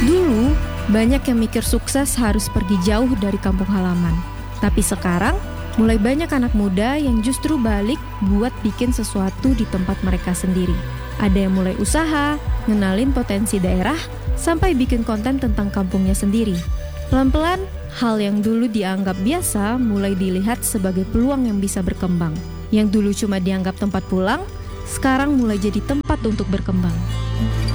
Dulu, banyak yang mikir sukses harus pergi jauh dari kampung halaman. Tapi sekarang, mulai banyak anak muda yang justru balik buat bikin sesuatu di tempat mereka sendiri. Ada yang mulai usaha, ngenalin potensi daerah, sampai bikin konten tentang kampungnya sendiri. Pelan-pelan, hal yang dulu dianggap biasa mulai dilihat sebagai peluang yang bisa berkembang. Yang dulu cuma dianggap tempat pulang, sekarang mulai jadi tempat untuk berkembang.